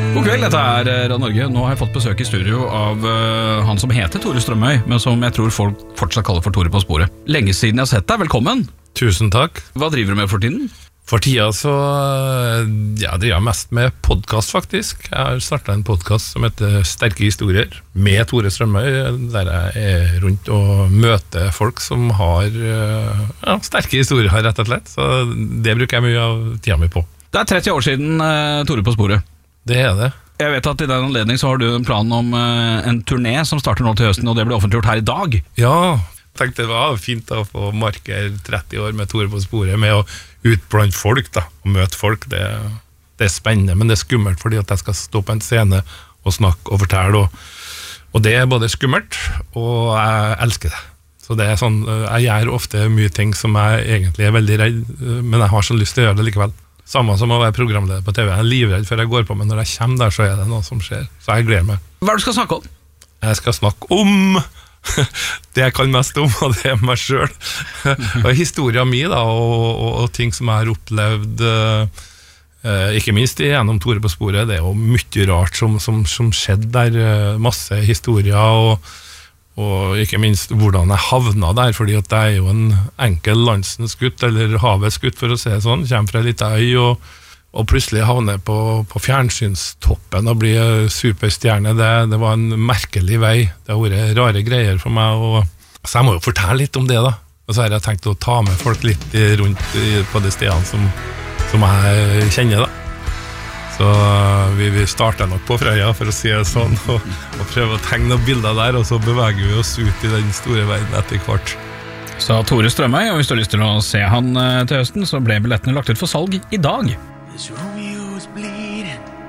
God kveld, dette Radio Norge. Nå har jeg fått besøk i studio av han som heter Tore Strømøy, men som jeg tror folk fortsatt kaller for Tore på sporet. Lenge siden jeg har sett deg, velkommen. Tusen takk. Hva driver du med for tiden? For tida så driver jeg mest med podcast faktisk. Jeg har startet en podcast som heter Sterke historier med Tore Strømøy, der jeg er rundt og møter folk som har sterke historier, rett og slett. Så det bruker jeg mye av tida mi på. Det er 30 år siden Tore på sporet. Det er det. Jeg vet at i den anledning så har du en plan om en turné som starter nå til høsten, og det blir offentliggjort her i dag. Ja, tenkte det var fint å få markere 30 år med Tore på sporet, med å ut blant folk da, og møte folk. Det er spennende, men det er skummelt fordi at jeg skal stå på en scene og snakke og fortelle, og det er både skummelt, og jeg elsker det. Så det er sånn, jeg gjør ofte mye ting som jeg egentlig er veldig redd, men jeg har så lyst til å gjøre det likevel. Samme som å være programleder på TV. Jeg er livredd før jeg går på, men når jeg kommer der, så er det noe som skjer. Så jeg gleder meg. Hva er det du skal snakke om? Jeg skal snakke om det jeg kan mest om, og det er meg selv. Og historien min da, og ting som jeg har opplevd, ikke minst gjennom Tore på sporet. Det er jo mye rart som skjedde der, masse historier, og ikke minst hvordan jeg havna der, fordi at jeg er jo en enkel landsens gutt, eller havets gutt for å si det sånn, kommer fra en liten øy, og plutselig havner på fjernsynstoppen og blir superstjerne. Det var en merkelig vei, det har vært rare greier for meg, så jeg må jo fortelle litt om det da, og så har jeg tenkt å ta med folk litt rundt på de stedene som jeg kjenner da. Så vi starter nok på Frøya, for å si det sånn, og prøver å tegne noen bilder der, og så beveger vi oss ut i den store verden etter hvert. Så Tore Strømøy, og hvis du har lyst til å se han til høsten, så ble billettene lagt ut for salg i dag. As Romeo's bleeding